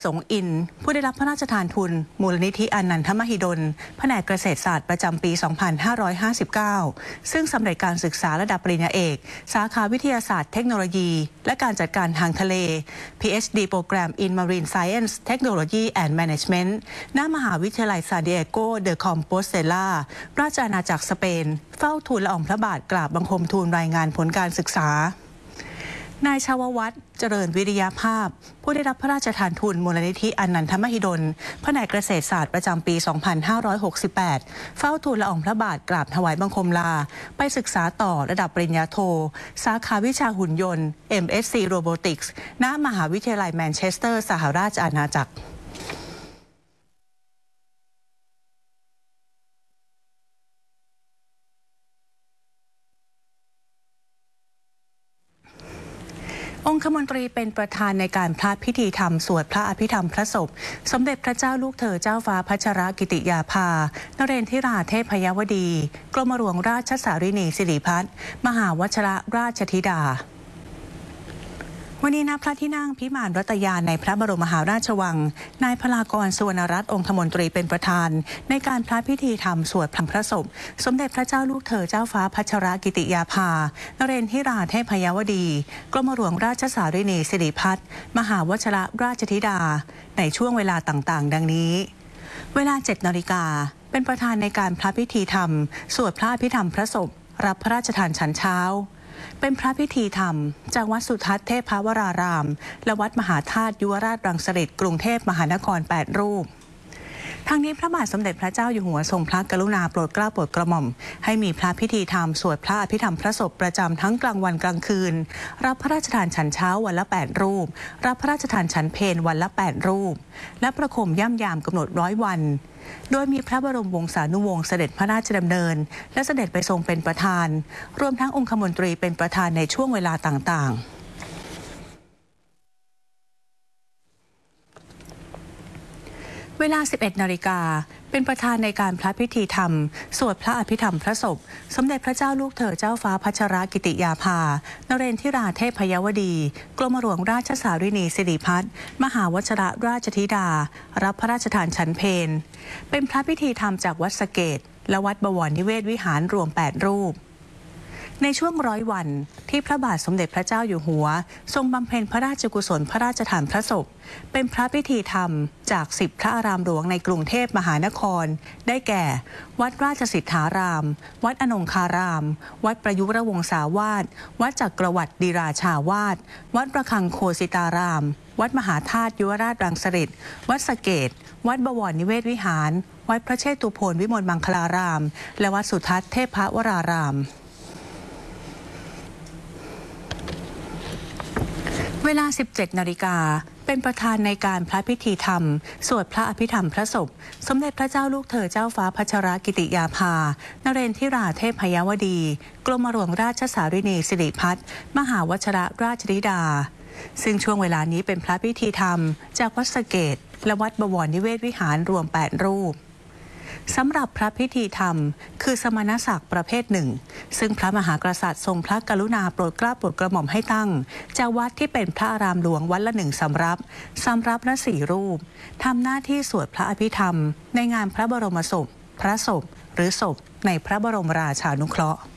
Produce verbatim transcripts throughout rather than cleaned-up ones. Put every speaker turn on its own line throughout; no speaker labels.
สงอินผู้ได้รับพระราชทานทุนมูลนิธิอนันทมหิดลแผนกเกษตรศาสตร์ประจำปี สองพันห้าร้อยห้าสิบเก้า ซึ่งสำเร็จการศึกษาระดับปริญญาเอกสาขาวิทยาศาสตร์เทคโนโลยีและการจัดการทางทะเล พี เอช ดี โปรแกรม in Marine Science Technology and Management ณ มหาวิทยาลัยซานดิเอโกเดอคอมโปสเตล่าราชอาณาจักรสเปนเฝ้าทูลละอองพระบาทกราบบังคมทูลรายงานผลการศึกษานายชาววัฒน์เจริญวิริยภาพผู้ได้รับพระราชทานทุนมูลนิธิอนันทมหิดลแผนกเกษตรศาสตร์ประจำปี สองพันห้าร้อยหกสิบแปด เฝ้าทูลละอองพระบาทกราบถวายบังคมลาไปศึกษาต่อระดับปริญญาโทสาขาวิชาหุ่นยนต์ เอ็ม เอส ซี Robotics ณ มหาวิทยาลัยแมนเชสเตอร์สหราชอาณาจักรองคมนตรีเป็นประธานในการพระพิธีธรรมสวดพระอภิธรรมพระศพสมเด็จพระเจ้าลูกเธอเจ้าฟ้าพัชรกิติยาภานเรนทิราเทพยวดีกรมหลวงราชสารินีสิริพัฒน์มหาวชิรราชธิดาวันนี้ณพระที่นั่งพิมานรัตยาในพระบรมมหาราชวังนายพลากรสุวรรณรัตน์องคมนตรีเป็นประธานในการพระพิธีธรรมสวดพระศพสมเด็จพระเจ้าลูกเธอเจ้าฟ้าพัชรกิติยาภานเรนทิราเทพยวดีกรมหลวงราชสารินีสิริพัฒน์มหาวชิรราชธิดาในช่วงเวลาต่างๆดังนี้เวลา เจ็ดนาฬิกาเป็นประธานในการพระพิธีธรรมสวดพระอภิธรรมพระศพรับพระราชทานฉันเช้าเป็นพระพิธีธรรมจากวัดสุทัศน์เทพวรารามและวัดมหาธาตุยุวราชรังสฤษฎ์กรุงเทพมหานครแปดรูปทางนี้พระบาทสมเด็จพระเจ้าอยู่หัวทรงพระกรุณาโปรดเกล้าโปรดกระหม่อมให้มีพระพิธีธรรมสวดพระอภิธรรมพระศพประจำทั้งกลางวันกลางคืนรับพระราชทานฉันเช้าวันละแปดรูปรับพระราชทานฉันเพลวันละแปดรูปและประคมย่ำยามกำหนดร้อยวันโดยมีพระบรมวงศานุวงศ์เสด็จพระราชดำเนินและเสด็จไปทรงเป็นประธานรวมทั้งองคมนตรีเป็นประธานในช่วงเวลาต่างๆเวลา สิบเอ็ดนาฬิกาเป็นประธานในการพระพิธีธรรมสวดพระอภิธรรมพระศพสมเด็จพระเจ้าลูกเธอเจ้าฟ้าพัชรกิติยาภานเรนทิราเทพยวดีกรมหลวงราชสารินีสิริพัฒน์มหาวชิรราชธิดารับพระราชทานฉันเพลเป็นพระพิธีธรรมจากวัดสะเกษและวัดบวรนิเวศวิหารรวมแปดรูปในช่วงร้อยวันที่พระบาทสมเด็จพระเจ้าอยู่หัวทรงบำเพ็ญพระราชกุศลพระราชทานพระศพเป็นพระพิธีธรรมจากสิบพระอารามหลวงในกรุงเทพมหานครได้แก่วัดราชสิทธารามวัดอนงคารามวัดประยุรวงศาวาสวัดจักรวรรดิราชาวาสวัดระฆังโคสิตารามวัดมหาธาตุยุวราชรังสฤษฎ์วัดสะเกษวัดบวรนิเวศวิหารวัดพระเชตุพนวิมลมังคลารามและวัดสุทัศน์เทพวรารามเวลา สิบเจ็ดนาฬิกาเป็นประธานในการพระพิธีธรรมสวดพระอภิธรรมพระศพสมเด็จพระเจ้าลูกเธอเจ้าฟ้าพัชรกิติยาภานเรนทิราเทพยวดีกรมหลวงราชสารินีสิริพัฒน์มหาวชิรราชธิดาซึ่งช่วงเวลานี้เป็นพระพิธีธรรมจากวัดสะเกษและวัดบวรนิเวศวิหารรวมแปดรูปสำหรับพระพิธีธรรมคือสมณศักดิ์ประเภทหนึ่งซึ่งพระมหากษัตริย์ทรงพระกรุณาโปรดเกล้าโปรดกระหม่อมให้ตั้งจากวัดที่เป็นพระอารามหลวงวัดละหนึ่งสำรับสำรับละสี่รูปทำหน้าที่สวดพระอภิธรรมในงานพระบรมศพพระศพหรือศพในพระบรมราชานุเคราะห์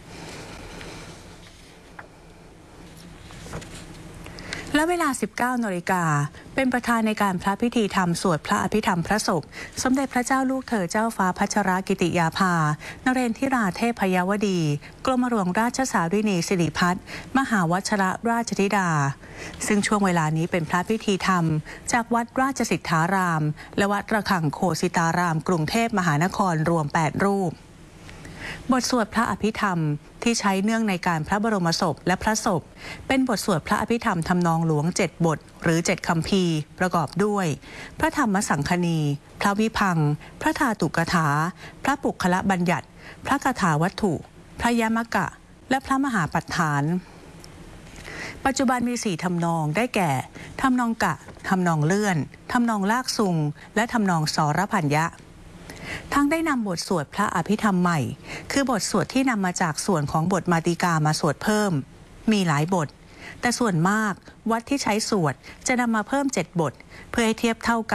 และเวลา สิบเก้านาฬิกาเป็นประธานในการพระพิธีธรรมสวดพระอภิธรรมพระศพสมเด็จพระเจ้าลูกเธอเจ้าฟ้าพัชรกิติยาภานเรนทิราเทพยวดีกรมหลวงราชสารินีสิริพัฒน์มหาวชิรราชธิดาซึ่งช่วงเวลานี้เป็นพระพิธีธรรมจากวัดราชสิทธารามและวัดระฆังโคสิตารามกรุงเทพมหานครรวมแปดรูปบทสวดพระอภิธรรมที่ใช้เนื่องในการพระบรมศพและพระศพเป็นบทสวดพระอภิธรรมทำนองหลวงเจ็ดบทหรือเจ็ดคัมภีร์ประกอบด้วยพระธรรมสังคณีพระวิพังค์พระธาตุกถาพระปุคละบัญญัติพระคาถาวัตถุพระยมกะและพระมหาปัฏฐานปัจจุบันมีสี่ทำนองได้แก่ทำนองกะทำนองเลื่อนทำนองลากซุงและทำนองสรพัญญะทั้งได้นำบทสวดพระอภิธรรมใหม่คือบทสวดที่นำมาจากส่วนของบทมาติกามาสวดเพิ่มมีหลายบทแต่ส่วนมากวัดที่ใช้สวดจะนำมาเพิ่มเจ็ดบทเพื่อให้เทียบเท่ากัน